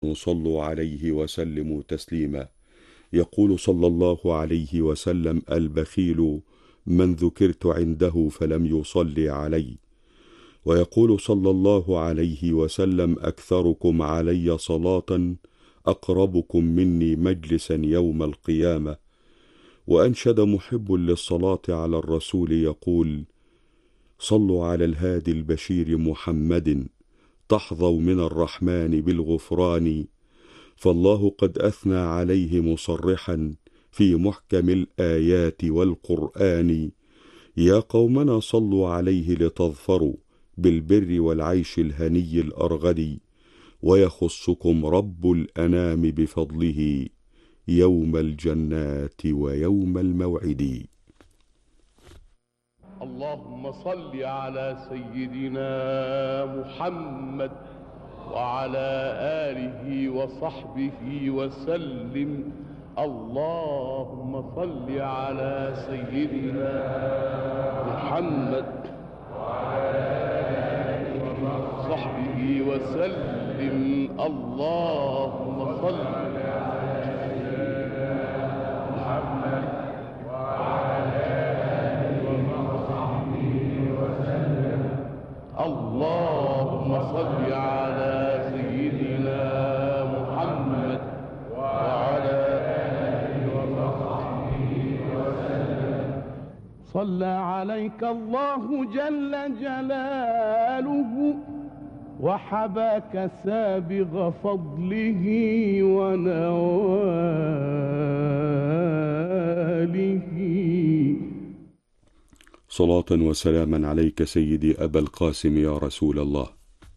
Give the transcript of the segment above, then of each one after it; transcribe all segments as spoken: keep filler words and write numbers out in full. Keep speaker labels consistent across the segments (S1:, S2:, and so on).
S1: صلوا عليه وسلموا تسليما. يقول صلى الله عليه وسلم: البخيل من ذكرت عنده فلم يصلي علي. ويقول صلى الله عليه وسلم: أكثركم علي صلاة أقربكم مني مجلسا يوم القيامة. وأنشد محب للصلاة على الرسول يقول: صلوا على الهادي البشير محمد تحظوا من الرحمن بالغفران. فالله قد أثنى عليه مصرحا في محكم الآيات والقرآن. يا قومنا صلوا عليه لتظفروا بالبر والعيش الهني الأرغد. ويخصكم رب الأنام بفضله يوم الجنات ويوم الموعد.
S2: اللهم صل على سيدنا محمد وعلى آله وصحبه وسلم. اللهم صل على سيدنا محمد وعلى آله وصحبه وسلم. اللهم صل على سيدنا محمد وعلى آله وصحبه وسلم. اللهم صل على سيدنا محمد وعلى آله وصحبه وسلم. صلى عليك الله جل جلاله وحباك سابغ فضله ونواله.
S1: صلاة وسلاما عليك سيدي أبا القاسم يا رسول الله.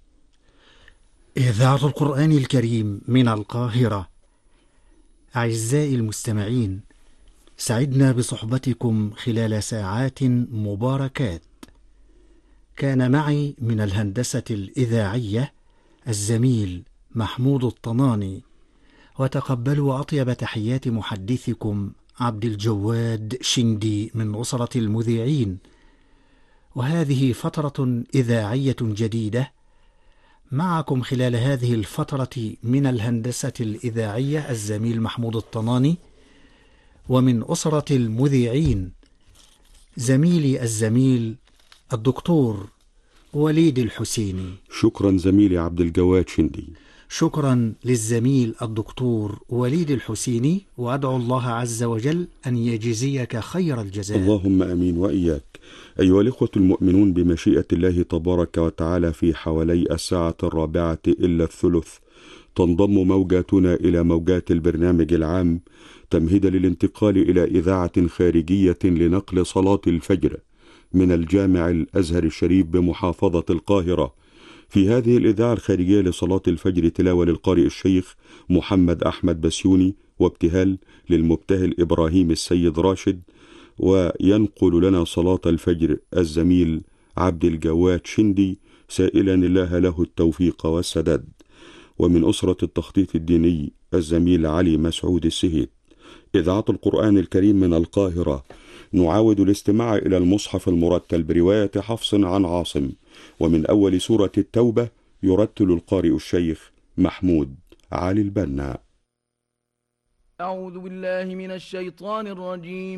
S3: إذاعة القرآن الكريم من القاهرة. أعزائي المستمعين، سعدنا بصحبتكم خلال ساعات مباركات. كان معي من الهندسة الإذاعية الزميل محمود الطناني، وتقبلوا أطيب تحيات محدثكم عبد الجواد شندي من أسرة المذيعين. وهذه فترة إذاعية جديدة معكم. خلال هذه الفترة من الهندسة الإذاعية الزميل محمود الطناني، ومن أسرة المذيعين زميلي الزميل الدكتور وليد الحسيني.
S1: شكرا زميلي عبد الجواد شندي.
S3: شكرا للزميل الدكتور وليد الحسيني، وأدعو الله عز وجل أن يجزيك خير الجزاء.
S1: اللهم أمين وإياك. أيها الإخوة المؤمنون، بمشيئة الله تبارك وتعالى في حوالي الساعة الرابعة إلا الثلث تنضم موجاتنا إلى موجات البرنامج العام تمهيدا للانتقال إلى إذاعة خارجية لنقل صلاة الفجر من الجامع الأزهر الشريف بمحافظة القاهرة. في هذه الإذاعة الخارجية لصلاة الفجر تلاوة للقارئ الشيخ محمد أحمد بسيوني، وابتهال للمبتهل إبراهيم السيد راشد، وينقل لنا صلاة الفجر الزميل عبد الجواد شندي، سائلا الله له التوفيق والسداد. ومن أسرة التخطيط الديني الزميل علي مسعود السهيد. إذاعة القرآن الكريم من القاهرة. نعاود الاستماع إلى المصحف المرتل برواية حفص عن عاصم، ومن أول سورة التوبة يرتل القارئ الشيخ محمود علي البنا.
S4: أعوذ بالله من الشيطان الرجيم.